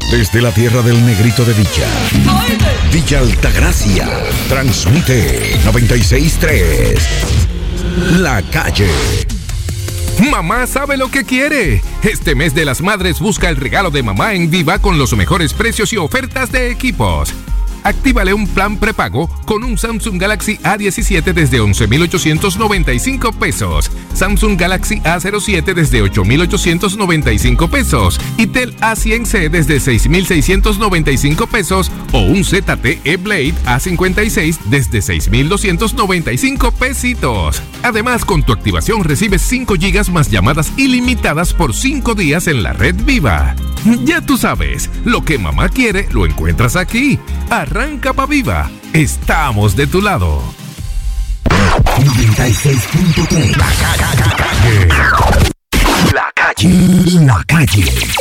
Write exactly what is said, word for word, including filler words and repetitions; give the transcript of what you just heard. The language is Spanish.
Desde la tierra del negrito de Villa, Villa Altagracia, transmite noventa y seis punto tres. La Calle. Mamá sabe lo que quiere. Este mes de las madres busca el regalo de mamá en Viva con los mejores precios y ofertas de equipos. Actívale un plan prepago con un Samsung Galaxy A diecisiete desde once mil ochocientos noventa y cinco pesos, Samsung Galaxy A cero siete desde ocho mil ochocientos noventa y cinco pesos y Tel A cien C desde seis mil seiscientos noventa y cinco pesos o un Z T E Blade A cincuenta y seis desde seis mil doscientos noventa y cinco pesitos. Además, con tu activación recibes cinco gigas más llamadas ilimitadas por cinco días en la red Viva. Ya tú sabes, lo que mamá quiere lo encuentras aquí. Arranca pa' Viva. Estamos de tu lado. noventa y seis punto tres. La calle. La calle. La calle.